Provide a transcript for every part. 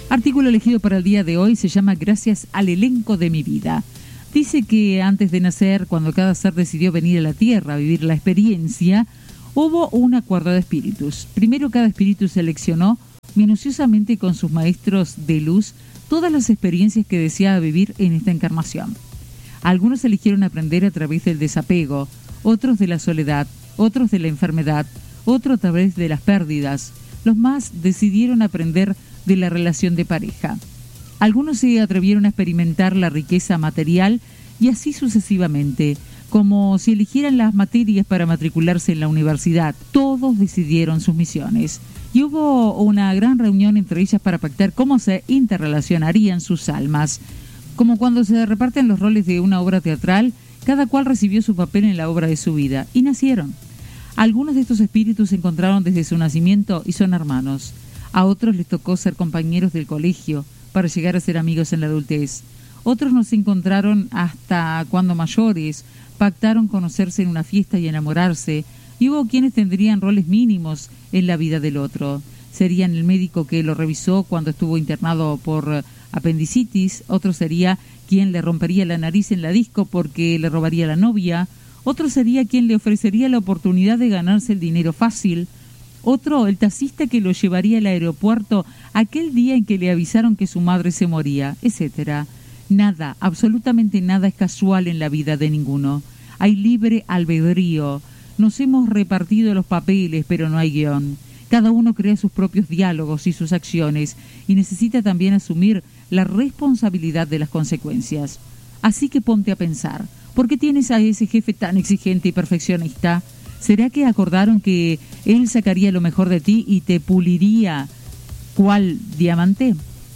Artículo elegido para el día de hoy se llama Gracias al elenco de mi vida. Dice que antes de nacer, cuando cada ser decidió venir a la Tierra a vivir la experiencia, hubo un acuerdo de espíritus. Primero, cada espíritu seleccionó minuciosamente con sus maestros de luz todas las experiencias que deseaba vivir en esta encarnación. Algunos eligieron aprender a través del desapego, otros de la soledad, otros de la enfermedad, otros a través de las pérdidas. Los más decidieron aprender de la relación de pareja. Algunos se atrevieron a experimentar la riqueza material y así sucesivamente, como si eligieran las materias para matricularse en la universidad. Todos decidieron sus misiones y hubo una gran reunión entre ellas para pactar cómo se interrelacionarían sus almas. Como cuando se reparten los roles de una obra teatral, cada cual recibió su papel en la obra de su vida y nacieron. Algunos de estos espíritus se encontraron desde su nacimiento y son hermanos. A otros les tocó ser compañeros del colegio para llegar a ser amigos en la adultez. Otros no se encontraron hasta cuando mayores, pactaron conocerse en una fiesta y enamorarse, y hubo quienes tendrían roles mínimos en la vida del otro. Serían el médico que lo revisó cuando estuvo internado por apendicitis, otro sería quien le rompería la nariz en la disco porque le robaría la novia, otro sería quien le ofrecería la oportunidad de ganarse el dinero fácil, otro el taxista que lo llevaría al aeropuerto aquel día en que le avisaron que su madre se moría, etc. Nada, absolutamente nada es casual en la vida de ninguno. Hay libre albedrío. Nos hemos repartido los papeles, pero no hay guión. Cada uno crea sus propios diálogos y sus acciones y necesita también asumir la responsabilidad de las consecuencias. Así que ponte a pensar, ¿por qué tienes a ese jefe tan exigente y perfeccionista? ¿Será que acordaron que él sacaría lo mejor de ti y te puliría cual diamante?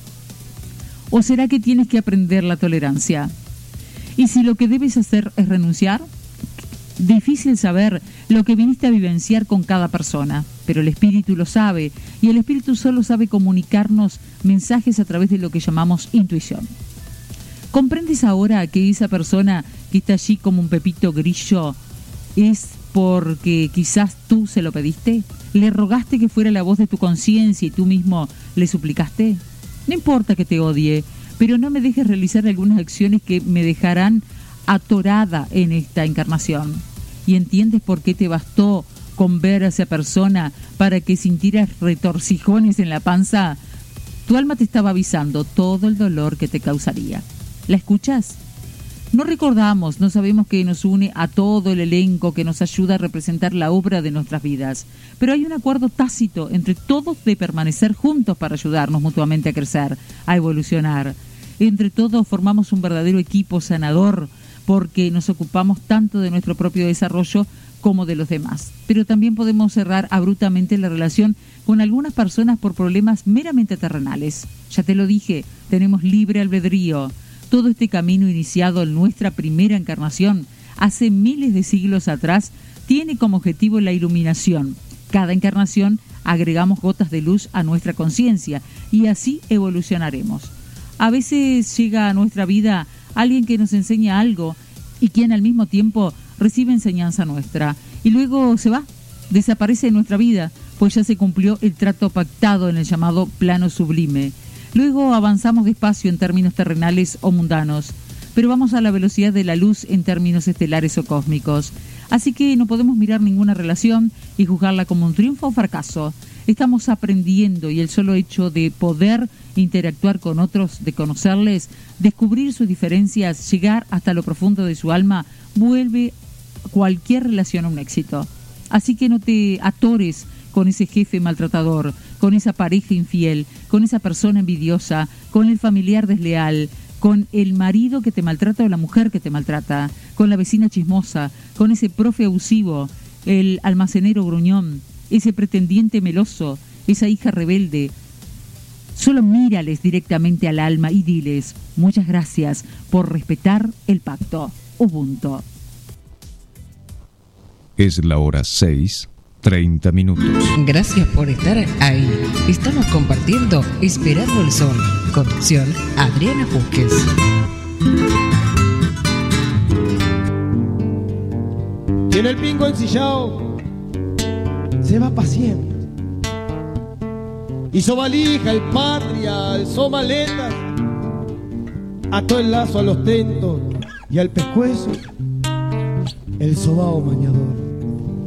¿O será que tienes que aprender la tolerancia? ¿Y si lo que debes hacer es renunciar? Difícil saber lo que viniste a vivenciar con cada persona, pero el espíritu lo sabe, y el espíritu solo sabe comunicarnos mensajes a través de lo que llamamos intuición. ¿Comprendes ahora que esa persona que está allí como un pepito grillo es porque quizás tú se lo pediste? ¿Le rogaste que fuera la voz de tu conciencia y tú mismo le suplicaste? No importa que te odie, pero no me dejes realizar algunas acciones que me dejarán atorada en esta encarnación. ¿Y entiendes por qué te bastó con ver a esa persona para que sintieras retorcijones en la panza? Tu alma te estaba avisando todo el dolor que te causaría. ¿La escuchas? No recordamos, no sabemos que nos une a todo el elenco que nos ayuda a representar la obra de nuestras vidas, pero hay un acuerdo tácito entre todos de permanecer juntos para ayudarnos mutuamente a crecer, a evolucionar. Entre todos formamos un verdadero equipo sanador, porque nos ocupamos tanto de nuestro propio desarrollo como de los demás. Pero también podemos cerrar abruptamente la relación con algunas personas por problemas meramente terrenales. Ya te lo dije, tenemos libre albedrío. Todo este camino iniciado en nuestra primera encarnación, hace miles de siglos atrás, tiene como objetivo la iluminación. Cada encarnación agregamos gotas de luz a nuestra conciencia y así evolucionaremos. A veces llega a nuestra vida alguien que nos enseña algo y quien al mismo tiempo recibe enseñanza nuestra y luego se va, desaparece de nuestra vida, pues ya se cumplió el trato pactado en el llamado plano sublime. Luego avanzamos despacio en términos terrenales o mundanos, pero vamos a la velocidad de la luz en términos estelares o cósmicos. Así que no podemos mirar ninguna relación y juzgarla como un triunfo o fracaso. Estamos aprendiendo y el solo hecho de poder interactuar con otros, de conocerles, descubrir sus diferencias, llegar hasta lo profundo de su alma, vuelve cualquier relación a un éxito. Así que no te atores con ese jefe maltratador, con esa pareja infiel, con esa persona envidiosa, con el familiar desleal, con el marido que te maltrata o la mujer que te maltrata, con la vecina chismosa, con ese profe abusivo, el almacenero gruñón, ese pretendiente meloso, esa hija rebelde. Solo mírales directamente al alma y diles: muchas gracias por respetar el pacto. Ubuntu. Es la hora 6:30. Gracias por estar ahí. Estamos compartiendo Esperando el Sol. Conducción: Adriana Busquez. Tiene el pingo ensillado, se va pa' siempre. hizo valija el patria, alzó maletas, ató el lazo a los tentos y al pescuezo el sobao mañador.